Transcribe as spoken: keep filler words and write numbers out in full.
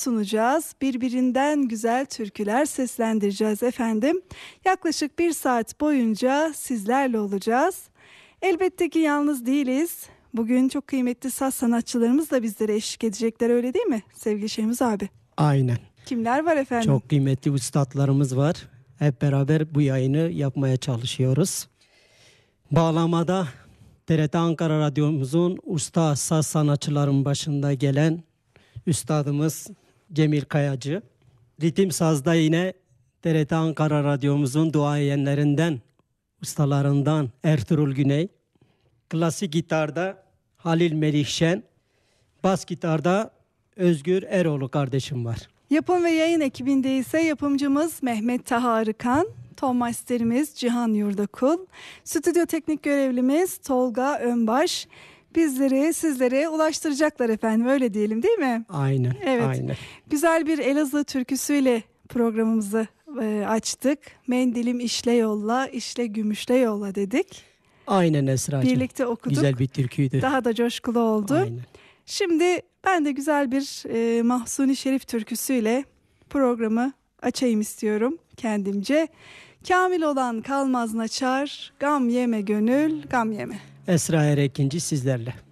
sunacağız. Birbirinden güzel türküler seslendireceğiz efendim. Yaklaşık bir saat boyunca sizlerle olacağız. Elbette ki yalnız değiliz. Bugün çok kıymetli saz sanatçılarımız da bizlere eşlik edecekler, öyle değil mi sevgili Şemiz abi? Aynen. Kimler var efendim? Çok kıymetli üstadlarımız var. Hep beraber bu yayını yapmaya çalışıyoruz. Bağlamada T R T Ankara Radyomuzun usta saz sanatçıların başında gelen üstadımız Cemil Kayacı. Ritim sazda yine T R T Ankara Radyomuzun duayenlerinden, ustalarından Ertuğrul Güney. Klasik gitarda Halil Melihşen. Bas gitarda Özgür Eroğlu kardeşim var. Yapım ve yayın ekibinde ise yapımcımız Mehmet Taha Arıkan, ton masterimiz Cihan Yurdakul, stüdyo teknik görevlimiz Tolga Önbaş. Bizleri sizlere ulaştıracaklar efendim, öyle diyelim değil mi? Aynen. Evet. Aynen. Güzel bir Elazığ türküsüyle programımızı e, açtık. Mendilim işle yolla, işle gümüşle yolla dedik. Aynen Esra'cığım. Birlikte okuduk. Güzel bir türküydü. Daha da coşkulu oldu. Aynen. Şimdi ben de güzel bir e, Mahsuni Şerif türküsüyle programı açayım istiyorum kendimce. Kamil olan kalmaz naçar, gam yeme gönül, gam yeme. Esra Erekinci sizlerle.